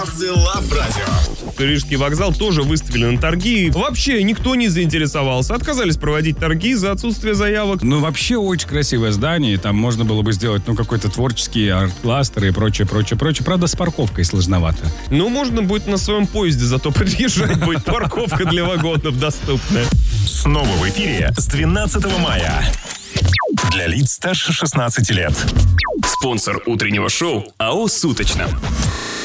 Лав Радио. Рижский вокзал тоже выставили на торги. Вообще никто не заинтересовался. Отказались проводить торги за отсутствие заявок. Ну, вообще очень красивое здание. Там можно было бы сделать, какой-то творческий арт-кластер и прочее. Правда, с парковкой сложновато. Ну, можно будет на своем поезде зато приезжать. Будет парковка для вагонов доступная. Снова в эфире с 12 мая. Для лиц старше 16 лет. Спонсор утреннего шоу АО «Суточно».